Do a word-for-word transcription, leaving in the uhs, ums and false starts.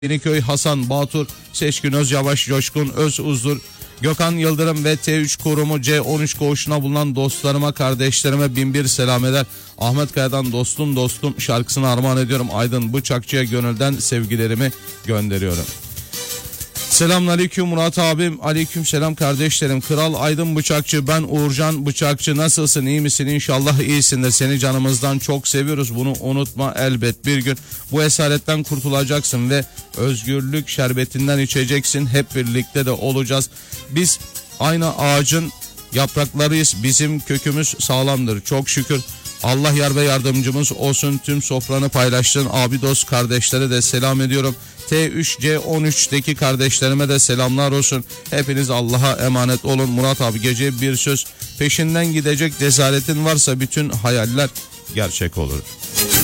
Yeniköy, Hasan, Batur, Seçkin, Özyavaş, Coşkun, Öz Uzdur, Gökhan Yıldırım ve T üç Korumu C on üç koğuşuna bulunan dostlarıma, kardeşlerime bin bir selam eder. Ahmet Kaya'dan dostum dostum şarkısını armağan ediyorum. Aydın Bıçakçı'ya gönülden sevgilerimi gönderiyorum. Selamünaleyküm Murat abim, aleyküm selam kardeşlerim. Kral Aydın Bıçakçı, ben Uğurcan Bıçakçı. Nasılsın, iyi misin? İnşallah iyisindir. Seni canımızdan çok seviyoruz. Bunu unutma, elbet bir gün bu esaretten kurtulacaksın ve özgürlük şerbetinden içeceksin. Hep birlikte de olacağız. Biz aynı ağacın yapraklarıyız. Bizim kökümüz sağlamdır çok şükür. Allah yar ve yardımcımız olsun. Tüm sofranı paylaştığın abi dost kardeşlere de selam ediyorum. T üç C on üç'teki kardeşlerime de selamlar olsun. Hepiniz Allah'a emanet olun. Murat abi, gece bir söz, peşinden gidecek cesaretin varsa bütün hayaller gerçek olur.